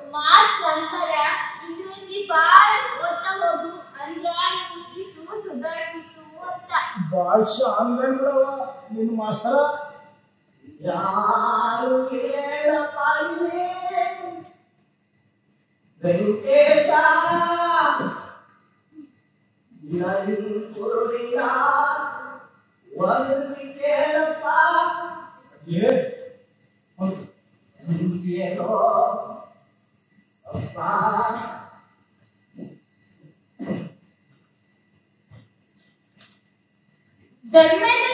Mass ನಂತರ English ಬಹಳಷ್ಟು ಓದ್ತಾ ಹೋಗು ಅಂದ್ರ ಇಂಗ್ಲಿಷು ಸುಧಾರಿಸಿತು ಅಂತ. ಬಾಳ್ ಶಾನ್ಗಂಡ್ ಬಿಡವ ನಿನ್ನ ಮಾಸ್ತರ. ಯಾರು ಹೇಳಪ್ಪ ಇವೆ ವೆಂಕಟೇಶ ನನ್ ಸುರುಳಿಯ ಒಂದು ಕೇಳಪ್ಪ ಏನೋ ಅಪ್ಪ ಧರ್ಮೇಂದ್ರ